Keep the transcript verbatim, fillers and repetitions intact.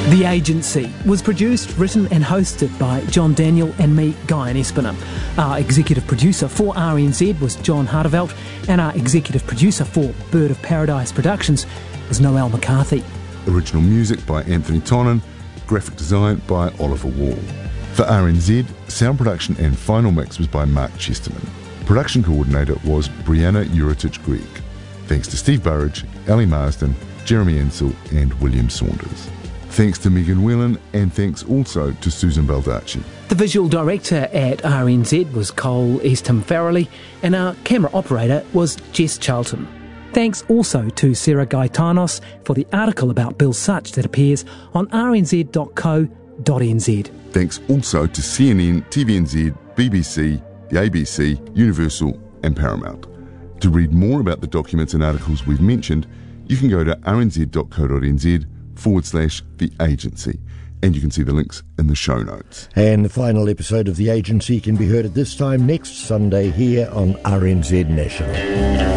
The Agency was produced, written and hosted by John Daniel and me, Guy and Espinham. Our executive producer for R N Z was John Hardevelt, and our executive producer for Bird of Paradise Productions was Noel McCarthy. Original music by Anthony Tonnen, graphic design by Oliver Wall. For R N Z, sound production and final mix was by Mark Chesterman. Production coordinator was Brianna Uritich-Greig. Thanks to Steve Burridge, Ali Marsden, Jeremy Ansell and William Saunders. Thanks to Megan Whelan, and thanks also to Susan Baldacci. The visual director at R N Z was Cole Eastham Farrelly, and our camera operator was Jess Charlton. Thanks also to Sarah Gaetanos for the article about Bill Such that appears on r n z dot co dot n z. Thanks also to C N N, T V N Z, B B C, the A B C, Universal and Paramount. To read more about the documents and articles we've mentioned, you can go to r n z dot co dot n z forward slash The Agency, and you can see the links in the show notes. And the final episode of The Agency can be heard at this time next Sunday here on R N Z National.